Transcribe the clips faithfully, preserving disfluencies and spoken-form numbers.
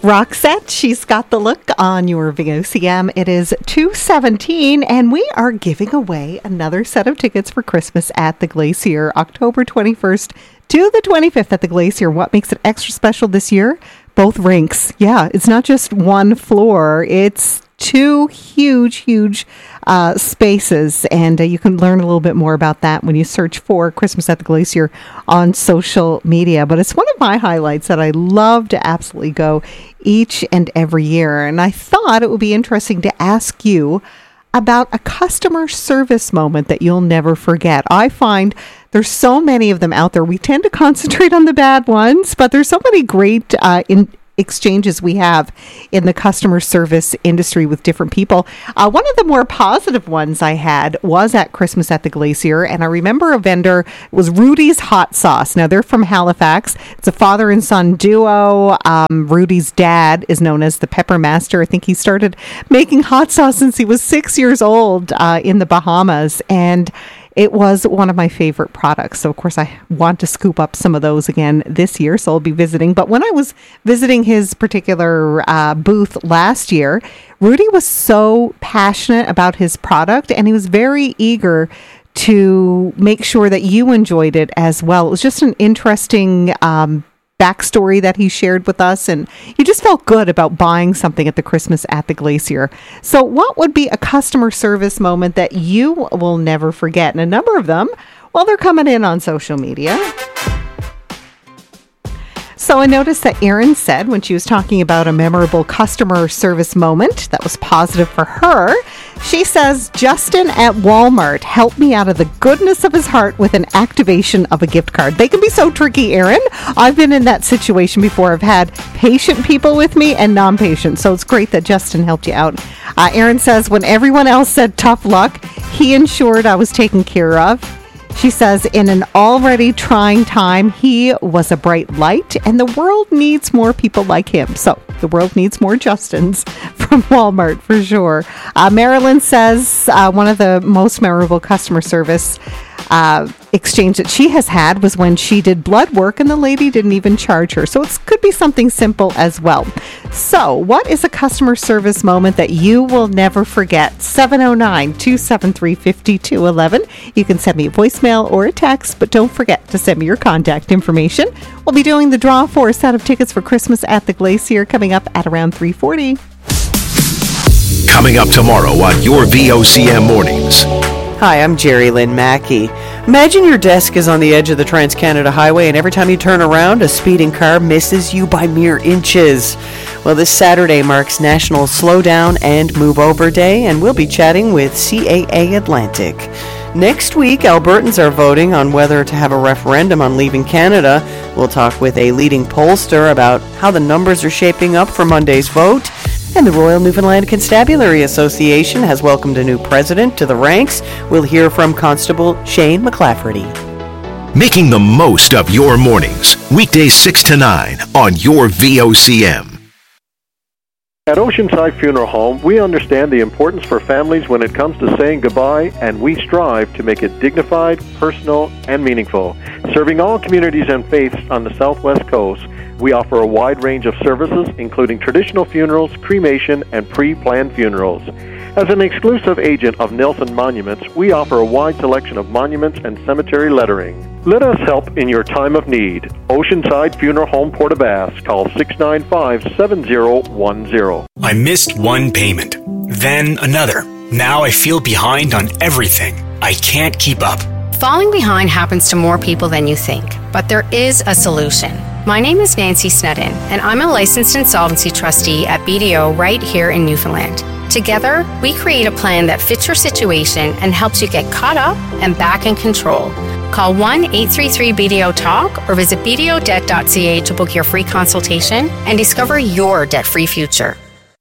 Roxette, she's got the look on your V O C M. It is two seventeen, and we are giving away another set of tickets for Christmas at the Glacier, October twenty-first to the twenty-fifth at the Glacier. What makes it extra special this year? Both rinks. Yeah, it's not just one floor. It's two huge, huge uh, spaces, and uh, you can learn a little bit more about that when you search for Christmas at the Glacier on social media. But it's one of my highlights that I love to absolutely go each and every year, and I thought it would be interesting to ask you about a customer service moment that you'll never forget. I find there's so many of them out there. We tend to concentrate on the bad ones, but there's so many great uh, in exchanges we have in the customer service industry with different people. Uh, one of the more positive ones I had was at Christmas at the Glacier, and I remember a vendor, it was Rudy's Hot Sauce. Now, they're from Halifax. It's a father and son duo. Um, Rudy's dad is known as the Pepper Master. I think he started making hot sauce since he was six years old uh, in the Bahamas, and it was one of my favorite products. So, of course, I want to scoop up some of those again this year. So I'll be visiting. But when I was visiting his particular uh, booth last year, Rudy was so passionate about his product, and he was very eager to make sure that you enjoyed it as well. It was just an interesting um backstory that he shared with us, and you just felt good about buying something at the Christmas at the Glacier. So what would be a customer service moment that you will never forget? And a number of them, well, they're coming in on social media. So I noticed that Erin said when she was talking about a memorable customer service moment that was positive for her, she says, Justin at Walmart helped me out of the goodness of his heart with an activation of a gift card. They can be so tricky, Erin. I've been in that situation before. I've had patient people with me and non-patient. So it's great that Justin helped you out. Uh, Erin says, when everyone else said tough luck, he ensured I was taken care of. She says, in an already trying time, he was a bright light, and the world needs more people like him. So the world needs more Justins from Walmart for sure. Uh, Marilyn says uh, one of the most memorable customer service uh, exchange that she has had was when she did blood work and the lady didn't even charge her. So it could be something simple as well. So what is a customer service moment that you will never forget? seven oh nine, two seven three, five two one one. You can send me a voicemail or a text, but don't forget to send me your contact information. We'll be doing the draw for a set of tickets for Christmas at the Glacier coming up at around three forty. Coming up tomorrow on your V O C M Mornings. Hi, I'm Jerry Lynn Mackey. Imagine your desk is on the edge of the Trans-Canada Highway, and every time you turn around, a speeding car misses you by mere inches. Well, this Saturday marks National Slow Down and Move Over Day, and we'll be chatting with C A A Atlantic. Next week, Albertans are voting on whether to have a referendum on leaving Canada. We'll talk with a leading pollster about how the numbers are shaping up for Monday's vote. And the Royal Newfoundland Constabulary Association has welcomed a new president to the ranks. We'll hear from Constable Shane McClafferty. Making the most of your mornings. Weekdays six to nine on your V O C M. At Oceanside Funeral Home, we understand the importance for families when it comes to saying goodbye, and we strive to make it dignified, personal, and meaningful. Serving all communities and faiths on the Southwest Coast, we offer a wide range of services, including traditional funerals, cremation, and pre-planned funerals. As an exclusive agent of Nelson Monuments, we offer a wide selection of monuments and cemetery lettering. Let us help in your time of need. Oceanside Funeral Home, Port-aux-Basques. Call six nine five, seven zero one zero. I missed one payment, then another. Now I feel behind on everything. I can't keep up. Falling behind happens to more people than you think, but there is a solution. My name is Nancy Snedden, and I'm a licensed insolvency trustee at B D O right here in Newfoundland. Together, we create a plan that fits your situation and helps you get caught up and back in control. Call one eight three three B D O TALK or visit b d o debt dot c a to book your free consultation and discover your debt-free future.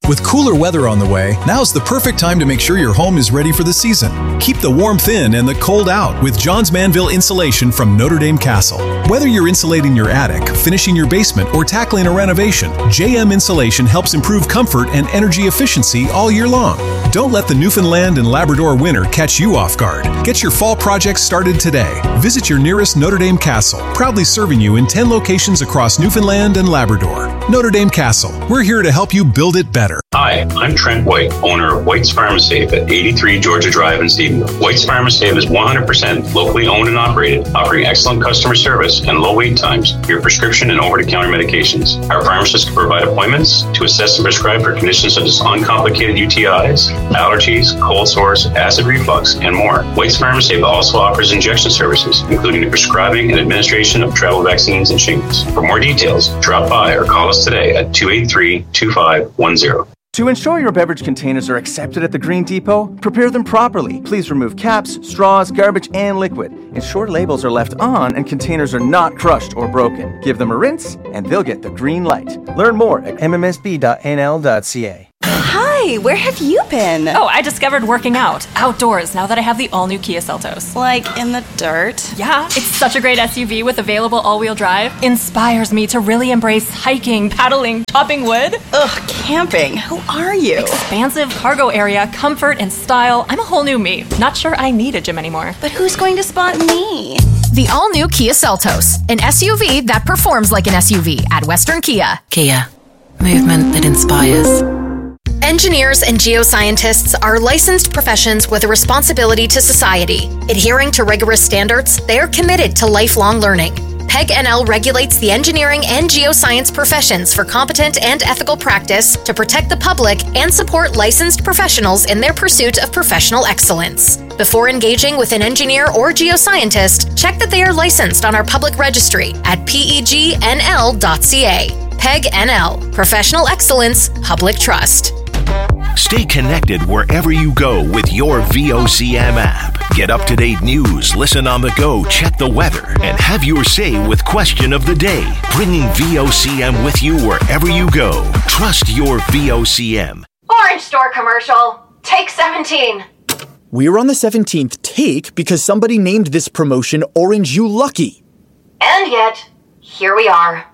With cooler weather on the way, now's the perfect time to make sure your home is ready for the season. Keep the warmth in and the cold out with Johns Manville Insulation from Notre Dame Castle. Whether you're insulating your attic, finishing your basement, or tackling a renovation, J M Insulation helps improve comfort and energy efficiency all year long. Don't let the Newfoundland and Labrador winter catch you off guard. Get your fall projects started today. Visit your nearest Notre Dame Castle, proudly serving you in ten locations across Newfoundland and Labrador. Notre Dame Castle, we're here to help you build it better. Hi, I'm Trent White, owner of White's Pharmasafe at eighty-three Georgia Drive in Stephenville. White's Pharmasafe is one hundred percent locally owned and operated, offering excellent customer service and low wait times for your prescription and over-the-counter medications. Our pharmacists can provide appointments to assess and prescribe for conditions such as uncomplicated U T Is, allergies, cold sores, acid reflux, and more. White's Pharmasafe also offers injection services, including the prescribing and administration of travel vaccines and shingles. For more details, drop by or call us today at two eight three, two five one zero. To ensure your beverage containers are accepted at the Green Depot, prepare them properly. Please remove caps, straws, garbage, and liquid. Ensure labels are left on and containers are not crushed or broken. Give them a rinse, and they'll get the green light. Learn more at m m s b dot n l dot c a. Hi, where have you been? Oh, I discovered working out outdoors now that I have the all-new Kia Seltos. Like in the dirt? Yeah, it's such a great S U V with available all-wheel drive. Inspires me to really embrace hiking, paddling, chopping wood. Ugh, camping. Who are you? Expansive cargo area, comfort and style. I'm a whole new me. Not sure I need a gym anymore. But who's going to spot me? The all-new Kia Seltos, an S U V that performs like an S U V at Western Kia. Kia, movement that inspires. Engineers and geoscientists are licensed professions with a responsibility to society. Adhering to rigorous standards, they are committed to lifelong learning. P E G N L regulates the engineering and geoscience professions for competent and ethical practice to protect the public and support licensed professionals in their pursuit of professional excellence. Before engaging with an engineer or geoscientist, check that they are licensed on our public registry at P E G N L dot C A. P E G N L, Professional Excellence, Public Trust. Stay connected wherever you go with your V O C M app. Get up-to-date news, listen on the go, check the weather, and have your say with Question of the Day. Bringing V O C M with you wherever you go. Trust your V O C M. Orange Store commercial. Take seventeen. We're on the seventeenth take because somebody named this promotion Orange You Lucky. And yet, here we are.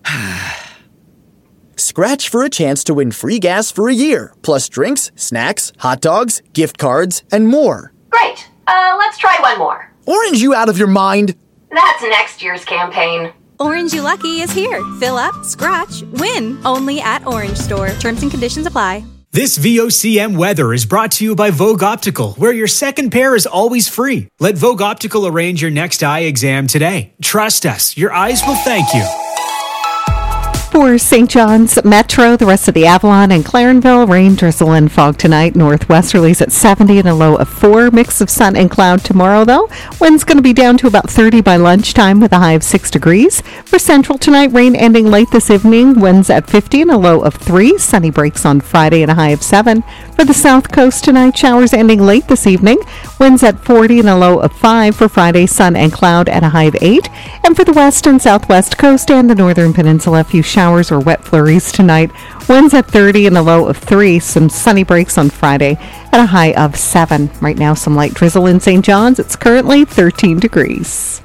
Scratch for a chance to win free gas for a year, plus drinks, snacks, hot dogs, gift cards, and more. Great. Uh, let's try one more. Orange you out of your mind? That's next year's campaign. Orange You Lucky is here. Fill up, scratch, win. Only at Orange Store. Terms and conditions apply. This V O C M weather is brought to you by Vogue Optical, where your second pair is always free. Let Vogue Optical arrange your next eye exam today. Trust us, your eyes will thank you. For Saint John's Metro, the rest of the Avalon and Clarenville, rain, drizzle, and fog tonight. Northwesterlies at seventy and a low of four. Mix of sun and cloud tomorrow, though. Wind's going to be down to about thirty by lunchtime with a high of six degrees. For Central tonight, rain ending late this evening. Winds at fifty and a low of three. Sunny breaks on Friday and a high of seven. For the South Coast tonight, showers ending late this evening. Winds at forty and a low of five. For Friday, sun and cloud at a high of eight. And for the West and Southwest Coast and the Northern Peninsula, a few showers or wet flurries tonight. Winds at thirty and a low of three. Some sunny breaks on Friday at a high of seven. Right now, some light drizzle in Saint John's. It's currently thirteen degrees.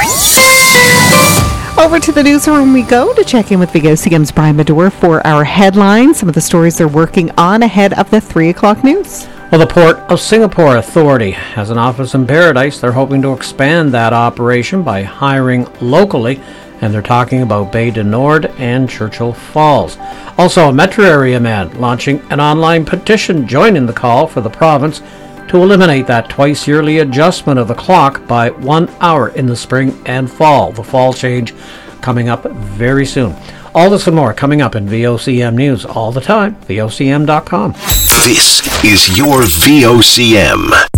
Over to the newsroom we go to check in with V O C M's Brian Medore for our headlines. Some of the stories they're working on ahead of the three o'clock news. Well, the Port of Singapore Authority has an office in Paradise. They're hoping to expand that operation by hiring locally, and they're talking about Bay du Nord and Churchill Falls. Also, a metro area man launching an online petition joining the call for the province to eliminate that twice-yearly adjustment of the clock by one hour in the spring and fall. The fall change coming up very soon. All this and more coming up in V O C M News all the time, V O C M dot com. This is your V O C M.